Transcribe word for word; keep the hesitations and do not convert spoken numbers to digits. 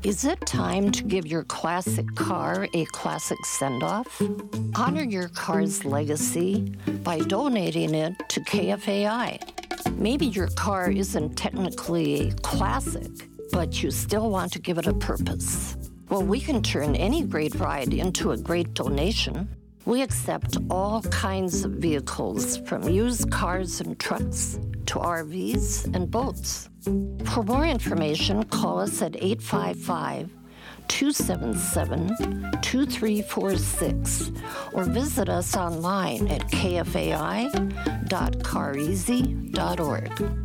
Is it time to give your classic car a classic send-off? Honor your car's legacy by donating it to K F A I. Maybe your car isn't technically a classic, but you still want to give it a purpose. Well, we can turn any great ride into a great donation. We accept all kinds of vehicles, from used cars and trucks to R Vs and boats. For more information, call us at eight five five, two seven seven, two three four six or visit us online at k f a i dot car easy dot org.